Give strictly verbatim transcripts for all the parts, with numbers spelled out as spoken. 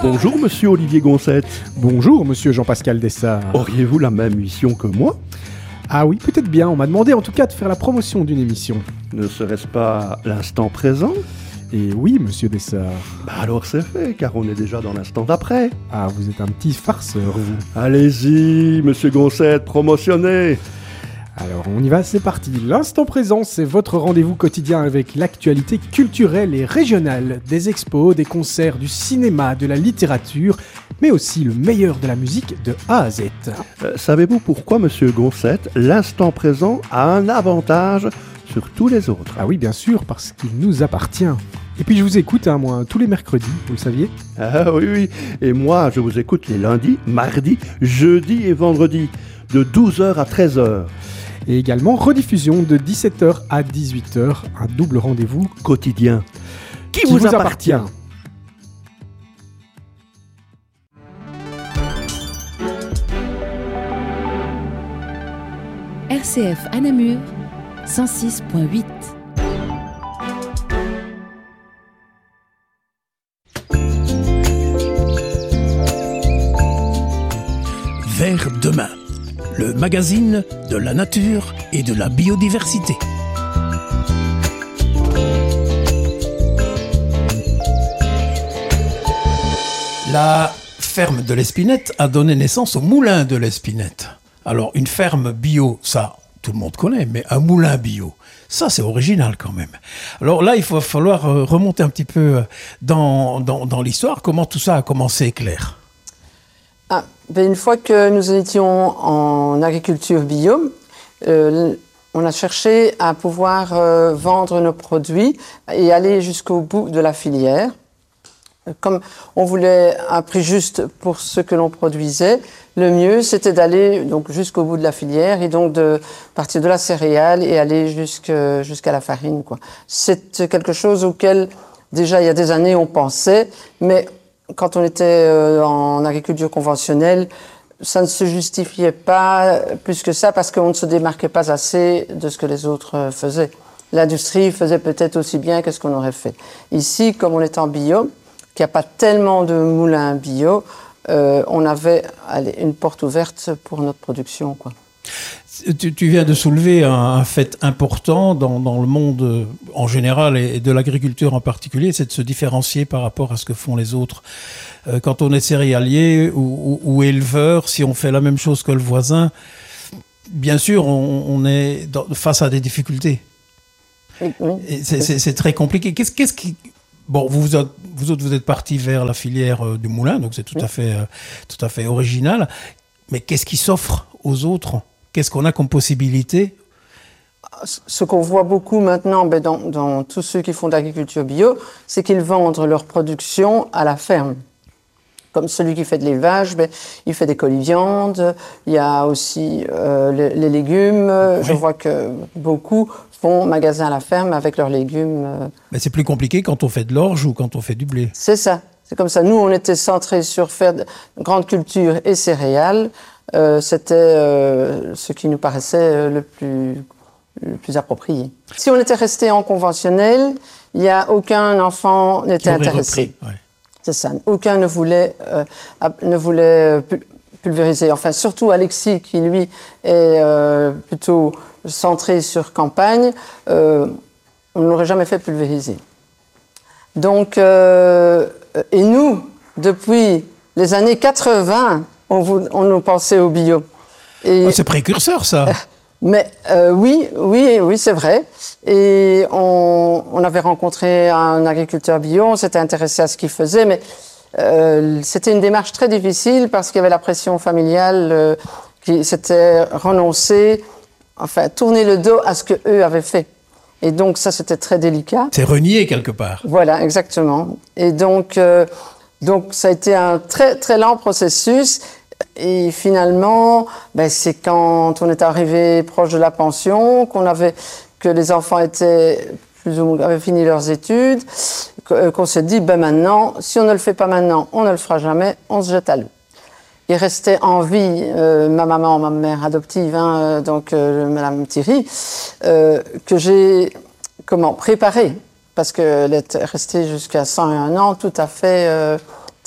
Bonjour monsieur Olivier Goncette. Bonjour monsieur Jean-Pascal Dessart. Auriez-vous la même mission que moi ? Ah oui, peut-être bien. On m'a demandé en tout cas de faire la promotion d'une émission. Ne serait-ce pas l'instant présent ? Et oui, monsieur Dessart. Bah alors c'est fait, car on est déjà dans l'instant d'après. Ah, vous êtes un petit farceur, vous. Allez-y, monsieur Goncette, promotionnez. Alors, on y va, c'est parti. L'instant présent, c'est votre rendez-vous quotidien avec l'actualité culturelle et régionale, des expos, des concerts, du cinéma, de la littérature, mais aussi le meilleur de la musique de A à Z. Euh, savez-vous pourquoi, monsieur Goncette, l'instant présent a un avantage sur tous les autres ? Ah oui, bien sûr, parce qu'il nous appartient. Et puis je vous écoute, hein, moi, tous les mercredis, vous le saviez ? Ah oui, oui, et moi, je vous écoute les lundis, mardis, jeudis et vendredis, de douze heures à treize heures. Et également rediffusion de dix-sept heures à dix-huit heures, un double rendez-vous quotidien qui, qui vous, vous appartient. appartient. R C F à Namur, cent six virgule huit. Vers demain, le magazine de la nature et de la biodiversité. La ferme de l'Espinette a donné naissance au moulin de l'Espinette. Alors, une ferme bio, ça, tout le monde connaît, mais un moulin bio, ça, c'est original quand même. Alors là, il va falloir remonter un petit peu dans, dans, dans l'histoire. Comment tout ça a commencé, Claire ? Ah, ben une fois que nous étions en agriculture bio, euh, on a cherché à pouvoir euh, vendre nos produits et aller jusqu'au bout de la filière. Comme on voulait un prix juste pour ce que l'on produisait, le mieux c'était d'aller donc jusqu'au bout de la filière et donc de partir de la céréale et aller jusque, jusqu'à la farine, quoi. C'est quelque chose auquel déjà il y a des années on pensait, mais quand on était euh, en agriculture conventionnelle, ça ne se justifiait pas plus que ça parce qu'on ne se démarquait pas assez de ce que les autres euh, faisaient. L'industrie faisait peut-être aussi bien que ce qu'on aurait fait. Ici, comme on est en bio, qu'il n'y a pas tellement de moulins bio, euh, on avait allez, une porte ouverte pour notre production, quoi. Tu, tu viens de soulever un, un fait important dans, dans le monde en général et de l'agriculture en particulier, c'est de se différencier par rapport à ce que font les autres. Euh, quand on est céréalier ou, ou, ou éleveur, si on fait la même chose que le voisin, bien sûr, on, on est dans, face à des difficultés. Oui, oui. Et c'est, c'est, c'est très compliqué. Qu'est-ce, qu'est-ce qui... Bon, vous, vous, vous autres, vous êtes partis vers la filière euh, du moulin, donc c'est tout, oui. à fait, euh, tout à fait original. Mais qu'est-ce qui s'offre aux autres ? Qu'est-ce qu'on a comme possibilité ? Ce qu'on voit beaucoup maintenant ben dans, dans tous ceux qui font de l'agriculture bio, c'est qu'ils vendent leur production à la ferme. Comme celui qui fait de l'élevage, ben, il fait des coliviandes, il y a aussi euh, les, les légumes. Oui. Je vois que beaucoup font magasin à la ferme avec leurs légumes. Mais c'est plus compliqué quand on fait de l'orge ou quand on fait du blé. C'est ça, c'est comme ça. Nous, on était centrés sur faire de grandes cultures et céréales. Euh, c'était euh, ce qui nous paraissait euh, le plus, le plus approprié. Si on était resté en conventionnel, il n'y a aucun enfant n'était intéressé. Repris, ouais. C'est ça. Aucun ne voulait, euh, ne voulait pulvériser. Enfin, surtout Alexis, qui lui est euh, plutôt centré sur campagne, euh, on ne l'aurait jamais fait pulvériser. Donc, euh, et nous, depuis les années quatre-vingts, On, vous, on nous pensait au bio. Et, oh, c'est précurseur, ça. Euh, mais euh, oui, oui, oui, c'est vrai. Et on, on avait rencontré un agriculteur bio, on s'était intéressé à ce qu'il faisait, mais euh, c'était une démarche très difficile parce qu'il y avait la pression familiale euh, qui s'était renoncée, enfin, tourner le dos à ce qu'eux avaient fait. Et donc, ça, c'était très délicat. C'est renier quelque part. Voilà, exactement. Et donc, euh, donc ça a été un très, très lent processus. Et finalement, ben, c'est quand on est arrivé proche de la pension, qu'on avait, que les enfants étaient plus ou moins, avaient fini leurs études, qu'on s'est dit, ben maintenant, si on ne le fait pas maintenant, on ne le fera jamais, on se jette à l'eau. Il restait en vie, euh, ma maman, ma mère adoptive, hein, donc euh, Madame Thierry, euh, que j'ai comment préparée, parce qu'elle est restée jusqu'à cent et un ans, tout à fait euh,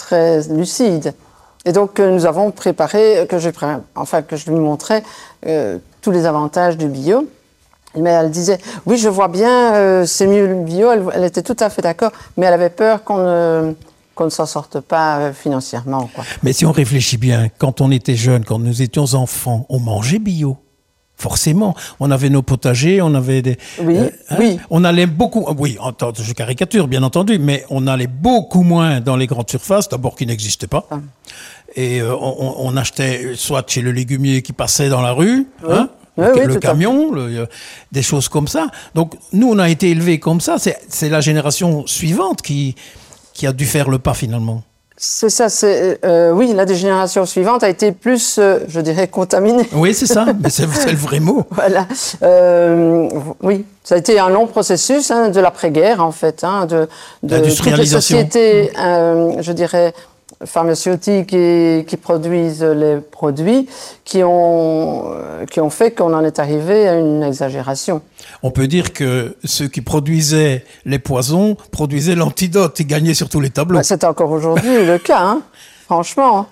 très lucide. Et donc, euh, nous avons préparé, que je, enfin, que je lui montrais euh, tous les avantages du bio. Mais elle disait, oui, je vois bien, euh, c'est mieux le bio. Elle, elle était tout à fait d'accord, mais elle avait peur qu'on ne, qu'on ne s'en sorte pas euh, financièrement, quoi. Mais si on réfléchit bien, quand on était jeune, quand nous étions enfants, on mangeait bio. Forcément, on avait nos potagers, on avait des. Oui, euh, hein, oui. On allait beaucoup. Oui, je caricature, bien entendu, mais on allait beaucoup moins dans les grandes surfaces, d'abord qui n'existaient pas. Ah. Et euh, on, on achetait soit chez le légumier qui passait dans la rue, oui. hein, oui, le, oui, le camion, le, des choses comme ça. Donc nous, on a été élevés comme ça. C'est, c'est la génération suivante qui qui a dû faire le pas finalement. C'est ça, c'est, euh, oui, la génération suivante a été plus, euh, je dirais, contaminée. Oui, c'est ça, mais c'est, c'est le vrai mot. Voilà, euh, oui, ça a été un long processus hein, de l'après-guerre, en fait, hein, de, de toutes les sociétés, euh, je dirais, pharmaceutiques et, qui produisent les produits, qui ont, qui ont fait qu'on en est arrivé à une exagération. On peut dire que ceux qui produisaient les poisons produisaient l'antidote et gagnaient sur tous les tableaux. Bah, c'est encore aujourd'hui le cas, hein, franchement.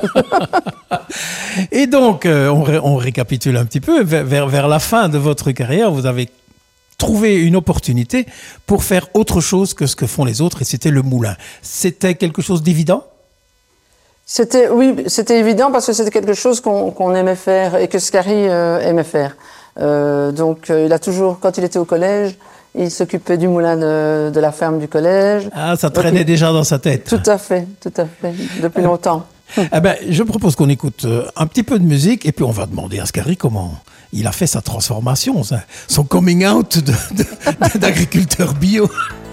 Et donc, euh, on, ré, on récapitule un petit peu. Vers, vers la fin de votre carrière, vous avez trouvé une opportunité pour faire autre chose que ce que font les autres, et c'était le moulin. C'était quelque chose d'évident ? C'était, oui, c'était évident parce que c'était quelque chose qu'on, qu'on aimait faire et que Scary euh, aimait faire. Euh, donc, euh, il a toujours, quand il était au collège, il s'occupait du moulin de, de la ferme du collège. Ah, ça traînait donc, déjà dans sa tête. Tout à fait, tout à fait, depuis euh, longtemps. Eh ben, je propose qu'on écoute un petit peu de musique et puis on va demander à Scary comment il a fait sa transformation, son coming out de, de, d'agriculteur bio.